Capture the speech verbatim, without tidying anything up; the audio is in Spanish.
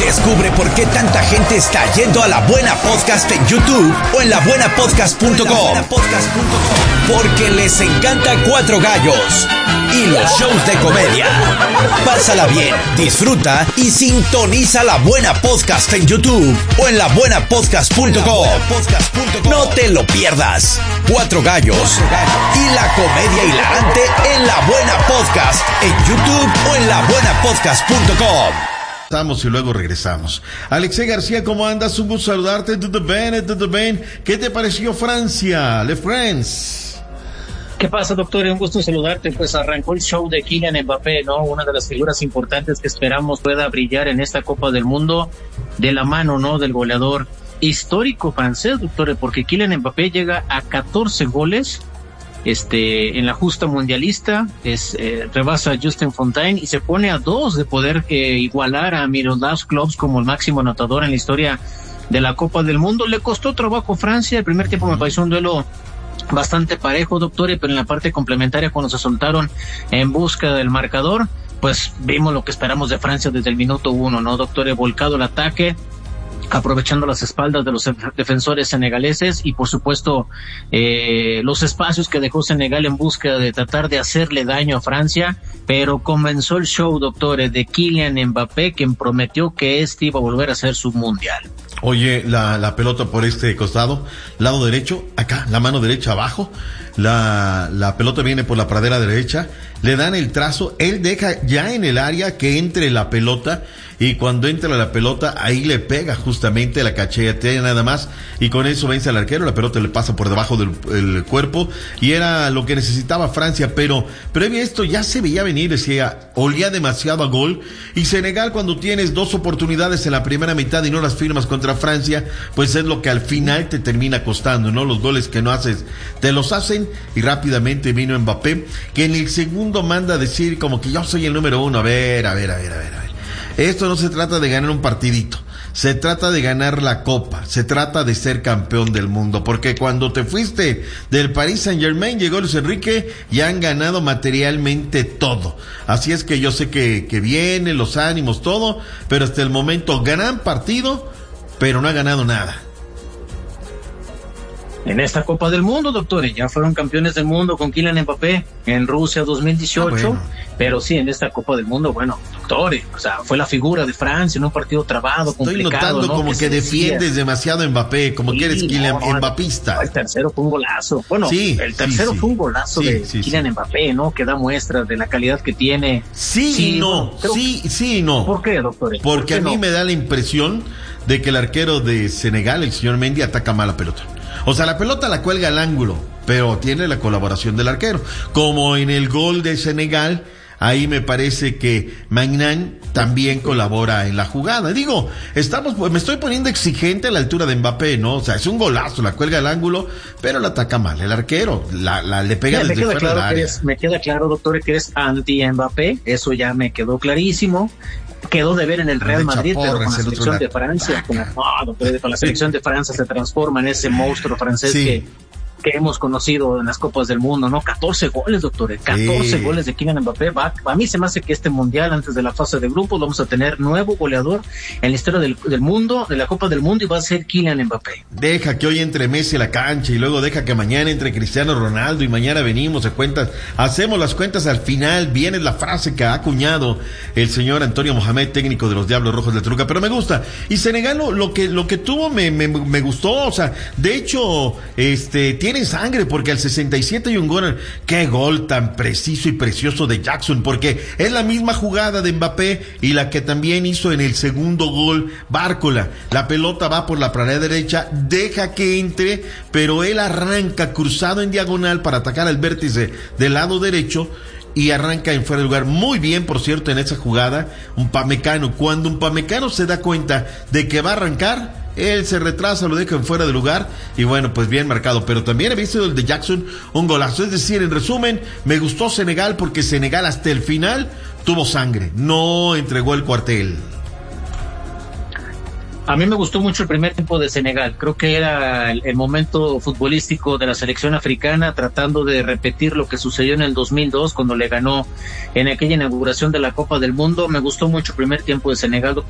Descubre por qué tanta gente está yendo a La Buena Podcast en YouTube o en la buena podcast punto com. Porque les encanta Cuatro Gallos y los shows de comedia. Pásala bien, disfruta y sintoniza La Buena Podcast en YouTube o en la buena podcast punto com. No te lo pierdas. Cuatro Gallos y la comedia hilarante en La Buena Podcast en YouTube o en la buena podcast punto com. Estamos y luego regresamos. Alexei García, ¿cómo andas? Un gusto saludarte. Todo bien, todo bien. ¿Qué te pareció Francia? Le France. ¿Qué pasa, doctor? Un gusto saludarte. Pues arrancó el show de Kylian Mbappé, ¿no? Una de las figuras importantes que esperamos pueda brillar en esta Copa del Mundo de la mano, ¿no? Del goleador histórico francés, doctor, porque Kylian Mbappé llega a catorce goles este en la justa mundialista, es eh, rebasa a Justin Fontaine y se pone a dos de poder eh, igualar a Miroslav Klose como el máximo anotador en la historia de la Copa del Mundo. Le costó trabajo a Francia, el primer tiempo me pareció un duelo bastante parejo, doctor, pero en la parte complementaria cuando se soltaron en busca del marcador, pues vimos lo que esperamos de Francia desde el minuto uno, ¿no, doctor? Volcado el ataque, aprovechando las espaldas de los defensores senegaleses y por supuesto eh, los espacios que dejó Senegal en busca de tratar de hacerle daño a Francia, pero comenzó el show, doctores, de Kylian Mbappé, quien prometió que este iba a volver a ser su mundial. Oye, la, la pelota por este costado, lado derecho, acá, la mano derecha abajo, la, la pelota viene por la pradera derecha, le dan el trazo, él deja ya en el área que entre la pelota, y cuando entra la pelota, ahí le pega justamente la cachetea nada más, y con eso vence al arquero, la pelota le pasa por debajo del el cuerpo, y era lo que necesitaba Francia, pero previo a esto ya se veía venir, decía, olía demasiado a gol, y Senegal cuando tienes dos oportunidades en la primera mitad y no las firmas contra Francia, pues es lo que al final te termina costando, ¿no? Los goles que no haces, te los hacen, y rápidamente vino Mbappé, que en el segundo manda a decir como que yo soy el número uno, a ver, a ver, a ver, a ver, a ver. Esto no se trata de ganar un partidito, se trata de ganar la copa, se trata de ser campeón del mundo, porque cuando te fuiste del Paris Saint-Germain llegó Luis Enrique y han ganado materialmente todo. Así es que yo sé que, que viene, los ánimos, todo, pero hasta el momento gran partido, pero no ha ganado nada. En esta Copa del Mundo, doctores, ya fueron campeones del mundo con Kylian Mbappé en Rusia dos mil dieciocho, ah, bueno. Pero sí, en esta Copa del Mundo, bueno, doctores, o sea, fue la figura de Francia en un partido trabado, Estoy complicado. Estoy notando, ¿no? Como que, que defiendes decía. demasiado a Mbappé, como sí, que eres Kylian no, Mbappista. El tercero fue un golazo, bueno, sí, el tercero sí, sí. fue un golazo sí, de sí, Kylian sí. Mbappé, ¿no? Que da muestras de la calidad que tiene. Sí, sí y no, bueno, sí, sí y no. ¿Por qué, doctores? Porque ¿Por qué a mí no? me da la impresión de que el arquero de Senegal, el señor Mendy, ataca mal la pelota. O sea, la pelota la cuelga al ángulo, pero tiene la colaboración del arquero. Como en el gol de Senegal, ahí me parece que Magnan también colabora en la jugada. Digo, estamos, me estoy poniendo exigente a la altura de Mbappé, ¿no? O sea, es un golazo, la cuelga al ángulo, pero la ataca mal el arquero, la, la le pega ya, desde fuera claro del área. Eres, me queda claro, doctor, que eres anti-Mbappé, eso ya me quedó clarísimo. Quedó de ver en el Real Madrid, pero con la selección de Francia, con la, no, con la selección de Francia se transforma en ese monstruo francés sí. que, que hemos conocido en las Copas del Mundo, ¿no? catorce goles, doctor, catorce sí. goles de Kylian Mbappé. Va, a mí se me hace que este mundial, antes de la fase de grupos, vamos a tener nuevo goleador en la historia del, del mundo, de la Copa del Mundo, y va a ser Kylian Mbappé. Deja que hoy entre Messi a la cancha y luego deja que mañana entre Cristiano Ronaldo y mañana venimos a cuentas, hacemos las cuentas al final, viene la frase que ha acuñado el señor Antonio Mohamed, técnico de los Diablos Rojos de Toluca, pero me gusta. Y Senegal lo, lo que lo que tuvo me, me, me gustó, o sea, de hecho, este, tiene sangre, porque al sesenta y siete hay un gol, qué gol tan preciso y precioso de Jackson, porque es la misma jugada de Mbappé y la que también hizo en el segundo gol Bárcola. La pelota va por la pradera derecha, deja que entre, pero él arranca cruzado en diagonal para atacar al vértice del lado derecho, y arranca en fuera de lugar. Muy bien, por cierto, en esa jugada, un Pamecano. Cuando un Pamecano se da cuenta de que va a arrancar, él se retrasa, lo deja en fuera de lugar, y bueno, pues bien marcado. Pero también he visto el de Jackson, un golazo. Es decir, en resumen, me gustó Senegal porque Senegal hasta el final tuvo sangre, no entregó el cuartel. A mí me gustó mucho el primer tiempo de Senegal. Creo que era el, el momento futbolístico de la selección africana, tratando de repetir lo que sucedió en el dos mil dos cuando le ganó en aquella inauguración de la Copa del Mundo. Me gustó mucho el primer tiempo de Senegal.